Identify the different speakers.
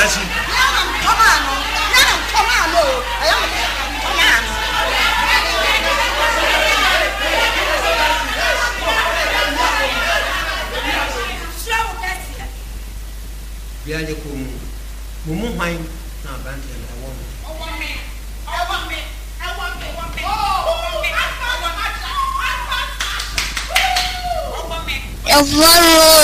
Speaker 1: Fiasi.
Speaker 2: Come on. I am.
Speaker 1: Biaje ko mumu hwan na abante na wo mo.
Speaker 2: I want me. Oh,